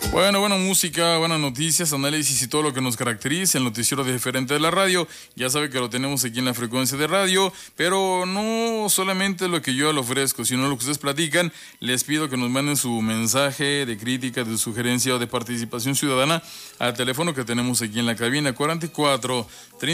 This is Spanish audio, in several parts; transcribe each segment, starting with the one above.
Bueno, buena música, buenas noticias, análisis y todo lo que nos caracteriza, el noticiero diferente de la radio. Ya sabe que lo tenemos aquí en la frecuencia de radio, pero no solamente lo que yo le ofrezco, sino lo que ustedes platican. Les pido que nos manden su mensaje de crítica, de sugerencia o de participación ciudadana al teléfono que tenemos aquí en la cabina, 44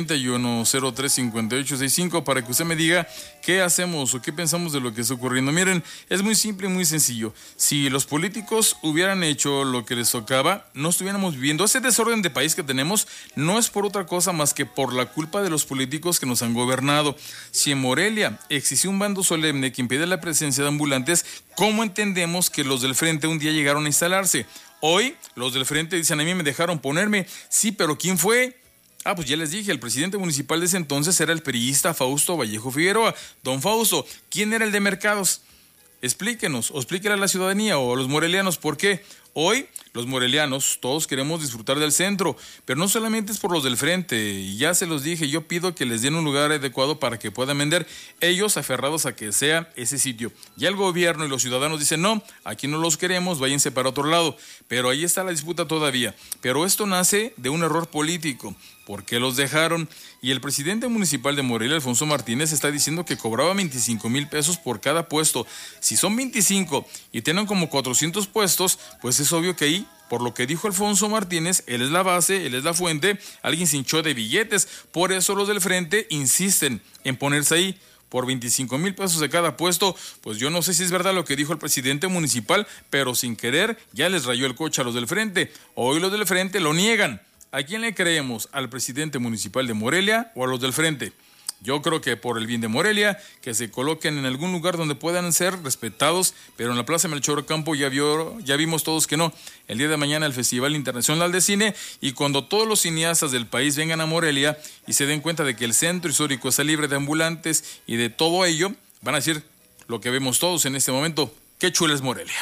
31 03 58 65, para que usted me diga qué hacemos o qué pensamos de lo que está ocurriendo. Miren, es muy simple y muy sencillo. Si los políticos hubieran hecho lo que les tocaba, no estuviéramos viviendo ese desorden de país que tenemos. No es por otra cosa más que por la culpa de los políticos que nos han gobernado. Si en Morelia existió un bando solemne que impide la presencia de ambulantes, ¿cómo entendemos que los del frente un día llegaron a instalarse? Hoy los del frente dicen: a mí me dejaron ponerme. Sí, pero ¿quién fue? Pues ya les dije, el presidente municipal de ese entonces era el priista Fausto Vallejo Figueroa. Don Fausto, ¿quién era el de mercados? Explíquenos, o explíquele a la ciudadanía o a los morelianos por qué. Hoy, los morelianos, todos queremos disfrutar del centro, pero no solamente es por los del frente. Y ya se los dije, yo pido que les den un lugar adecuado para que puedan vender, ellos aferrados a que sea ese sitio. Ya el gobierno y los ciudadanos dicen: no, aquí no los queremos, váyanse para otro lado. Pero ahí está la disputa todavía. Pero esto nace de un error político. ¿Por qué los dejaron? Y el presidente municipal de Morelia, Alfonso Martínez, está diciendo que cobraba 25,000 pesos por cada puesto. Si son 25 y tienen como 400 puestos, pues es obvio que ahí, por lo que dijo Alfonso Martínez, él es la base, él es la fuente, alguien se hinchó de billetes. Por eso los del frente insisten en ponerse ahí por 25,000 pesos de cada puesto. Pues yo no sé si es verdad lo que dijo el presidente municipal, pero sin querer ya les rayó el coche a los del frente. Hoy los del frente lo niegan. ¿A quién le creemos? ¿Al presidente municipal de Morelia o a los del frente? Yo creo que por el bien de Morelia, que se coloquen en algún lugar donde puedan ser respetados, pero en la Plaza Melchor Ocampo ya vimos todos que no. El día de mañana el Festival Internacional de Cine, y cuando todos los cineastas del país vengan a Morelia y se den cuenta de que el centro histórico está libre de ambulantes y de todo ello, van a decir lo que vemos todos en este momento: qué chula es Morelia.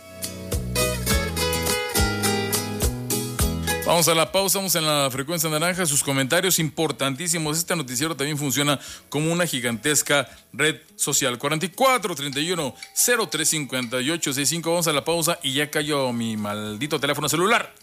Vamos a la pausa, vamos en la frecuencia naranja, sus comentarios importantísimos. Este noticiero también funciona como una gigantesca red social. 44 31 03 58 65. Vamos a la pausa y ya cayó mi maldito teléfono celular.